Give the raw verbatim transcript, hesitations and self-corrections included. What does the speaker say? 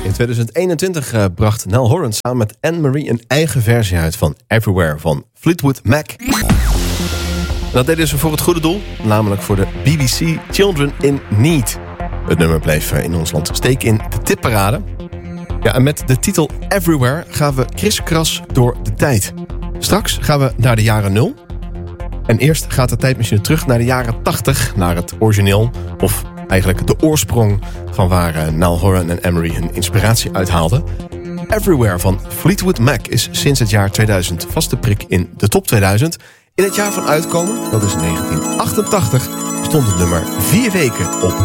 In tweeduizend eenentwintig uh, bracht Niall Horan samen met Anne-Marie een eigen versie uit van Everywhere van Fleetwood Mac. Dat deden ze voor het goede doel, namelijk voor de B B C Children in Need. Het nummer bleef in ons land steken in de tipparade. Ja, en met de titel Everywhere gaan we kriskras door de tijd. Straks gaan we naar de jaren nul. En eerst gaat de tijdmachine terug naar de jaren tachtig, naar het origineel, of eigenlijk de oorsprong van waar uh, Niall Horan en Anne-Marie hun inspiratie uithaalden. Everywhere van Fleetwood Mac is sinds het jaar tweeduizend vaste prik in de top tweeduizend. In het jaar van uitkomen, dat is negentien achtentachtig, stond het nummer vier weken op